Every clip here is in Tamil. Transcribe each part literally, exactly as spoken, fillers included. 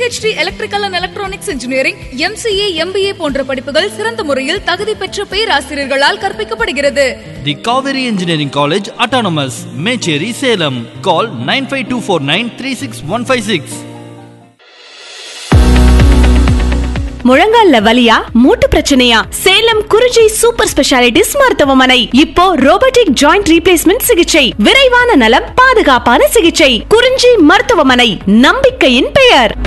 PhD electrical and electronics engineering, MCA, MBA போன்ற படிப்புகள் சிறந்த முறையில் தகுதி பெற்ற பேராசிரியர்களால் கற்பிக்கப்படுகிறது. தி Kaveri engineering college autonomous, Mecheri, Salem. Call nine five two four nine three six one five six. முழங்கால்ல வலியா, மூட்டு பிரச்சனையா? சேலம் குறிஞ்சி சூப்பர் ஸ்பெஷாலிட்டிஸ் மருத்துவமனை இப்போ ரோபோட்டிக் ஜாயிண்ட் ரீப்ளேஸ்மெண்ட் சிகிச்சை, விரைவான நலம், பாதுகாப்பான சிகிச்சை. குறிஞ்சி மருத்துவமனை, நம்பிக்கையின் பெயர்.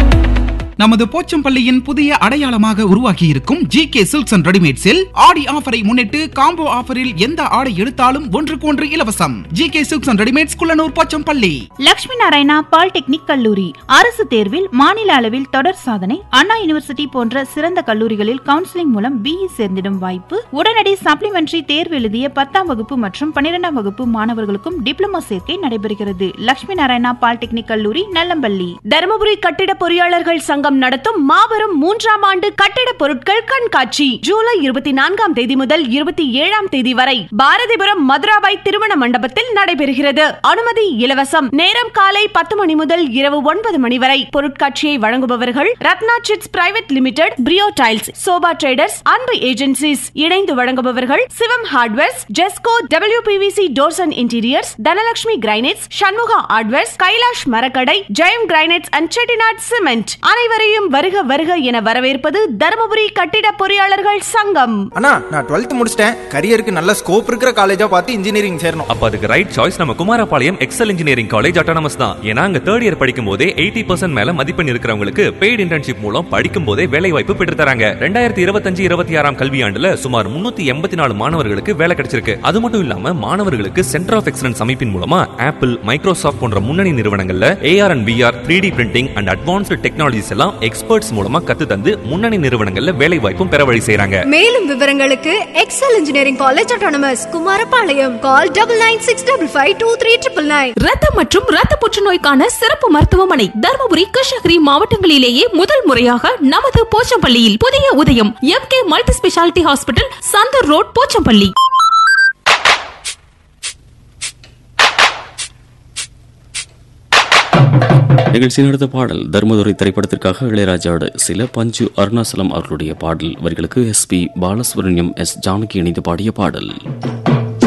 நமது போச்சம்பள்ளியின் புதிய அடையாளமாக உருவாக்கி இருக்கும் ஜி கே சில்க்ஸ் அண்ட் ரெடிமேட்ஸில் ஆடி ஆஃபரை முன்னிட்டு காம்போ ஆஃபரில் எந்த ஆடை எடுத்தாலும் ஒன்றுக்கு ஒன்று இலவசம். G K silks and readymades, Kullanur, Pochampalli. Lakshmi Narayana polytechnic கல்லூரி அரசு தேர்வில் மாநில அளவில் தொடர் சாதனை. அண்ணா யூனிவர்சிட்டி போன்ற சிறந்த கல்லூரிகளில் கவுன்சிலிங் மூலம் பிஇ சேர்ந்திடும் வாய்ப்பு. உடனடி சப்ளிமெண்டரி தேர்வு எழுதிய பத்தாம் வகுப்பு மற்றும் பன்னிரெண்டாம் வகுப்பு மாணவர்களுக்கும் டிப்ளமோ சேர்க்கை நடைபெறுகிறது. லட்சுமி நாராயணா பாலிடெக்னிக் கல்லூரி, நல்லம்பள்ளி. தருமபுரி கட்டிட பொறியாளர்கள் சங்கம் நடத்தும் மாபெரும் மூன்றாம் ஆண்டு கட்டிட பொருட்கள் கண்காட்சி ஜூலை இருபத்தி நான்காம் தேதி முதல் இருபத்தி ஏழாம் தேதி வரை பாரதிபுரம் மதுராபாய் திருமண மண்டபத்தில் நடைபெறுகிறது. அனுமதி இலவசம். நேரம் காலை பத்து மணி முதல் இரவு ஒன்பது மணி வரை. பொருட்காட்சியை வழங்குபவர்கள் Ratna chits private limited, பிரியோ tiles, sofa traders, அன்பு ஏஜென்சிஸ். இணைந்து வழங்குபவர்கள் சிவம் hardwares, Jesco, WPVC doors and interiors, Dhanalakshmi granites, Shanmuga hardwares, Kailash மரக்கடை, Jayam granites and Chettinad cement. அனைவரையும் வருக வருக என வரவேற்பது தருமபுரி கட்டிட பொறியாளர்கள் சங்கம். அண்ணா, நான் டுவெல்த் முடிச்சிட்டேன். கரியருக்கு நல்ல ஸ்கோப் இருக்கிற காலேஜா பார்த்து இன்ஜினியரிங் சேரணும். அப்ப அதுக்கு ரைட் சாய்ஸ் நம்ம Kumarapalayam XL engineering college autonomous தான். ஏன்னா அங்க தேர்ட் இயர் படிக்கும் போதே எயிட்டி பர்சன்ட் மேல மதிப்பெண் இருக்கிறவங்களுக்கு பெய்டு இன்டர்ன்ஷிப் மூலம் படிக்கும் போதே வேலை வாய்ப்பு பெற்று தராங்க. ரெண்டாயிரத்தி இருபத்தஞ்சு இருபத்தி ஆறாம் கல்வியாண்டுல சுமார் முன்னூத்தி எண்பத்தி நாலு மாணவர்களுக்கு வேலை கிடைச்சிருக்கு. அது மட்டும் இல்லாம மாணவர்களுக்கு சென்டர் ஆஃப் எக்ஸலன்ஸ் அமைப்பின் மூலமா ஆப்பிள், மைக்ரோசாஃப்ட் போன்ற முன்னணி நிறுவனங்கள்ல AR and VR, three D printing and advanced technologies எல்லாம் எக்ஸ்பர்ட்ஸ் மூலமா கத்து தந்து முன்னணி நிறுவனங்கள்ல வேலை வாய்ப்பும் பெற வழி செய்றாங்க. மேலும் விவரங்களுக்கு XL engineering college autonomous, Kumarapalayam. Call double nine six double five two three triple nine. ரத்தம் மற்றும் ரத்த புற்றுநோய்க்கான சிறப்பு மருத்துவமனை தருமபுரி, கிருஷ்ணகிரி மாவட்டங்களிலேயே முதல் முறையாக நமது போச்சம்பள்ளியில் புதிய உதயம் M K multi speciality hospital, Santoor road, Pochampalli. நிகழ்ச்சியின் அடுத்த பாடல் தர்மதுரை திரைப்படத்திற்காக இளையராஜாவோட சில பஞ்சு அருணாசலம் அவர்களுடைய பாடல் வரிகளுக்கு S B Balasubramaniam, S Janaki இணைந்து பாடிய பாடல்.